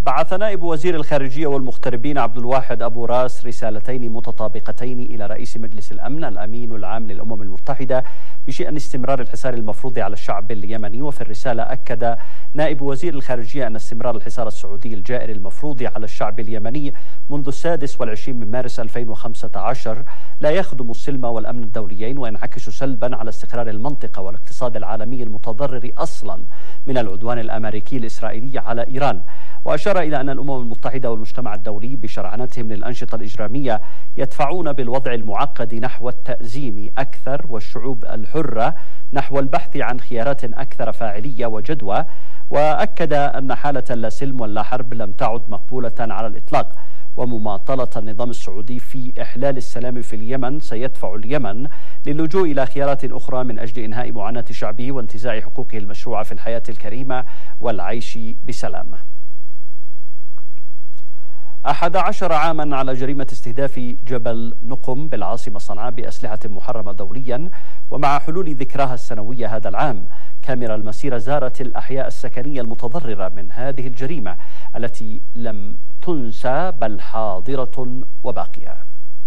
بعث نائب وزير الخارجية والمغتربين عبد الواحد أبو راس رسالتين متطابقتين إلى رئيس مجلس الأمن الأمين العام للأمم المتحدة بشأن استمرار الحصار المفروض على الشعب اليمني. وفي الرسالة أكد نائب وزير الخارجية أن استمرار الحصار السعودي الجائر المفروض على الشعب اليمني منذ 26 من مارس 2015 لا يخدم السلم والأمن الدوليين وينعكس سلبا على استقرار المنطقة والاقتصاد العالمي المتضرر أصلا من العدوان الأمريكي الإسرائيلي على إيران. وأشار إلى أن الأمم المتحدة والمجتمع الدولي بشرعنتهم للأنشطة الإجرامية يدفعون بالوضع المعقد نحو التأزيم أكثر والشعوب الحرة نحو البحث عن خيارات أكثر فاعلية وجدوى. وأكد أن حالة لا سلم ولا حرب لم تعد مقبولة على الإطلاق، ومماطلة النظام السعودي في إحلال السلام في اليمن سيدفع اليمن للجوء إلى خيارات أخرى من أجل إنهاء معاناة شعبه وانتزاع حقوقه المشروعة في الحياة الكريمة والعيش بسلام. 11 عاما على جريمة استهداف جبل نقم بالعاصمة صنعاء بأسلحة محرمة دوليا، ومع حلول ذكراها السنوية هذا العام كاميرا المسيرة زارت الأحياء السكنية المتضررة من هذه الجريمة التي لم تنسى بل حاضرة وباقية.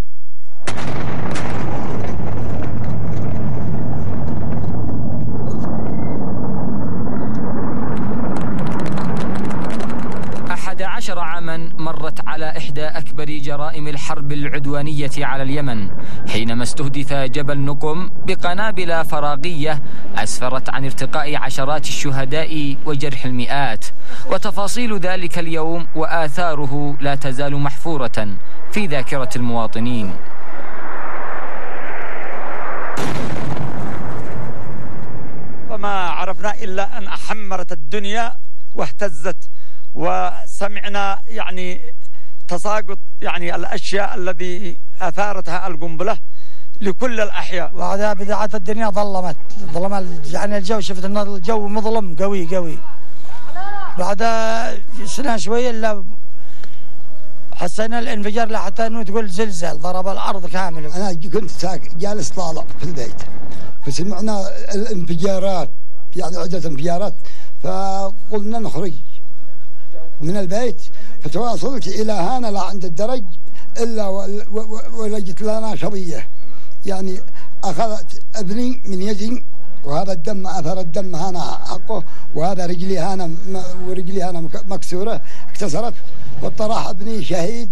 عشر عاما مرت على إحدى أكبر جرائم الحرب العدوانية على اليمن حينما استهدف جبل نقم بقنابل فراغية أسفرت عن ارتقاء عشرات الشهداء وجرح المئات. وتفاصيل ذلك اليوم وآثاره لا تزال محفورة في ذاكرة المواطنين. وما عرفنا إلا أن أحمرت الدنيا واهتزت، وسمعنا يعني تساقط يعني الأشياء الذي أثارتها القنبلة لكل الأحياء. وهذا بداية الدنيا ظلم يعني الجو، شفت أن الجو مظلم قوي. بعد سنة شوية إلا حسينا الانفجار لحتى أنه تقول زلزال ضرب الأرض كاملة. أنا كنت جالس طالع في البيت فسمعنا الانفجارات، يعني عدة انفجارات، فقلنا نخرج من البيت فتواصلت إلى هنا لا عند الدرج إلا ولجت لنا شظية، يعني أخذت ابني من يدي، وهذا الدم أثر الدم هنا حقه، وهذا رجلي هنا ورجلي هنا مكسورة اكتسرت، وطرح ابني شهيد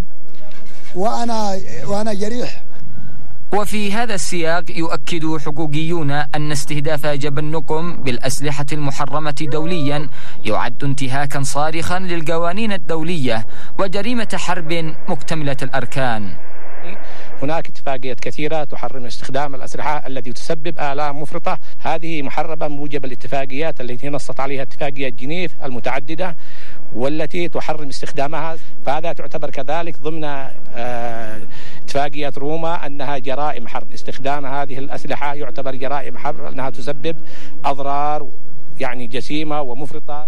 وأنا جريح. وفي هذا السياق يؤكد حقوقيون أن استهداف جبل نقم بالأسلحة المحرمة دوليا يعد انتهاكا صارخا للقوانين الدولية وجريمة حرب مكتملة الأركان. هناك اتفاقيات كثيرة تحرم استخدام الأسلحة التي تسبب آلام مفرطة، هذه محرمة موجب الاتفاقيات التي نصت عليها اتفاقية جنيف المتعددة والتي تحرم استخدامها، فهذا تعتبر كذلك ضمن اتفاقية روما أنها جرائم حرب. استخدام هذه الأسلحة يعتبر جرائم حرب أنها تسبب أضرار يعني جسيمة ومفرطة.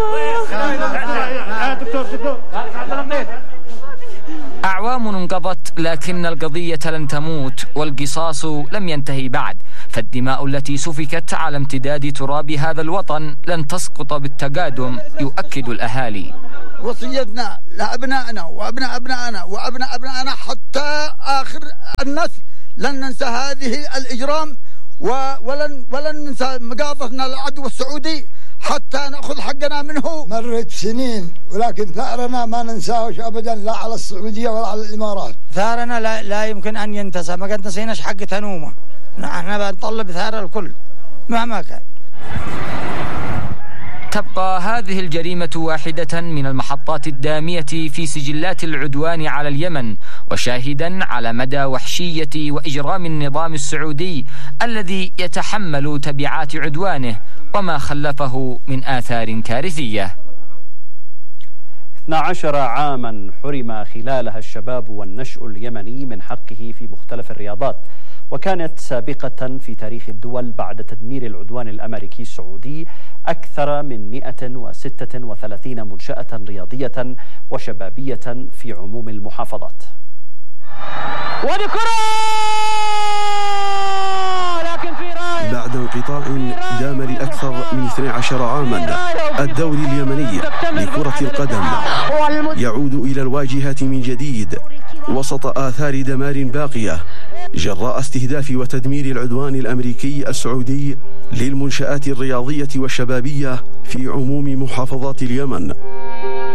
أعوام انقضت لكن القضية لن تموت والقصاص لم ينتهي بعد، فالدماء التي سفكت على امتداد تراب هذا الوطن لن تسقط بالتقادم، يؤكد الأهالي. وصيتنا لأبنائنا وأبناء أبنائنا وأبناء أبنائنا حتى آخر النسل لن ننسى هذه الإجرام، ولن ننسى مقاطعتنا للعدو السعودي حتى نأخذ حقنا منه. مرت سنين ولكن ثأرنا ما ننساهش أبدا، لا على السعودية ولا على الإمارات. ثأرنا لا يمكن أن ينتسى، ما قد نسيناش حق تنومة، نحن بنطلب ثأر الكل مهما كان. تبقى هذه الجريمة واحدة من المحطات الدامية في سجلات العدوان على اليمن، وشاهدا على مدى وحشية وإجرام النظام السعودي الذي يتحمل تبعات عدوانه وما خلفه من آثار كارثية. 12 عاما حرم خلالها الشباب والنشء اليمني من حقه في مختلف الرياضات، وكانت سابقة في تاريخ الدول بعد تدمير العدوان الأمريكي السعودي أكثر من 136 منشأة رياضية وشبابية في عموم المحافظات. بعد انقطاع دام لأكثر من 12 عاما. الدوري اليمني لكرة القدم يعود إلى الواجهة من جديد وسط آثار دمار باقية جراء استهداف وتدمير العدوان الأمريكي السعودي للمنشآت الرياضية والشبابية في عموم محافظات اليمن.